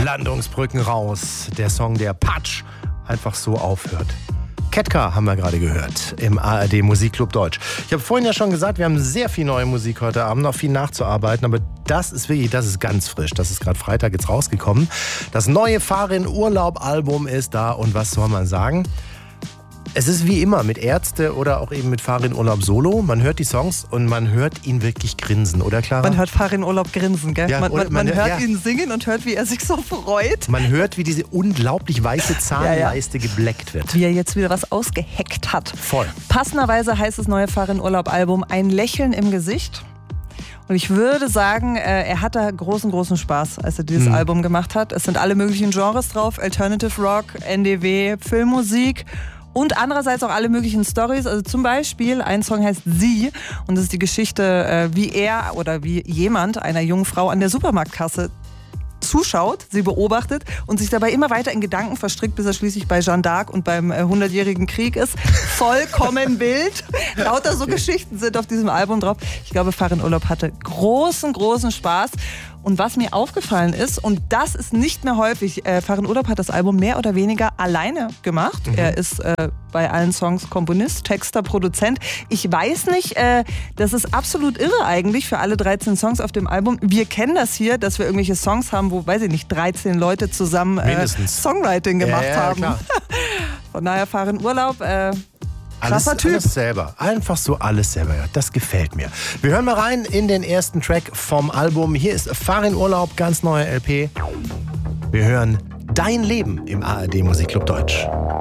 Landungsbrücken raus. Der Song, der Patsch einfach so aufhört. Ketka haben wir gerade gehört im ARD Musikclub Deutsch. Ich habe vorhin ja schon gesagt, wir haben sehr viel neue Musik heute Abend, noch viel nachzuarbeiten, aber das ist ganz frisch. Das ist gerade Freitag jetzt rausgekommen. Das neue Farin-Urlaub-Album ist da und was soll man sagen? Es ist wie immer mit Ärzte oder auch eben mit Farin Urlaub Solo. Man hört die Songs und man hört ihn wirklich grinsen, oder Clara? Man hört Farin Urlaub grinsen, gell? Ja, man hört ihn singen und hört, wie er sich so freut. Man hört, wie diese unglaublich weiße Zahnleiste gebleckt wird. Wie er jetzt wieder was ausgeheckt hat. Voll. Passenderweise heißt das neue Farin Urlaub Album Ein Lächeln im Gesicht. Und ich würde sagen, er hat da großen Spaß, als er dieses Album gemacht hat. Es sind alle möglichen Genres drauf. Alternative Rock, NDW, Filmmusik. Und andererseits auch alle möglichen Storys. Also zum Beispiel, ein Song heißt Sie. Und das ist die Geschichte, wie er oder wie jemand einer jungen Frau an der Supermarktkasse zuschaut, sie beobachtet und sich dabei immer weiter in Gedanken verstrickt, bis er schließlich bei Jeanne d'Arc und beim 100-jährigen Krieg ist. Vollkommen wild. Lauter so Geschichten sind auf diesem Album drauf. Ich glaube, Farin Urlaub hatte großen Spaß. Und was mir aufgefallen ist, und das ist nicht mehr häufig, Farin Urlaub hat das Album mehr oder weniger alleine gemacht. Er ist bei allen Songs Komponist, Texter, Produzent. Ich weiß nicht, das ist absolut irre eigentlich für alle 13 Songs auf dem Album. Wir kennen das hier, dass wir irgendwelche Songs haben, wo, weiß ich nicht, 13 Leute zusammen Songwriting gemacht haben. Klar. Von daher Farin Urlaub, krasser Typ. Alles selber. Einfach so alles selber. Ja, das gefällt mir. Wir hören mal rein in den ersten Track vom Album. Hier ist Farin Urlaub, ganz neue LP. Wir hören Dein Leben im ARD Musikclub Deutsch.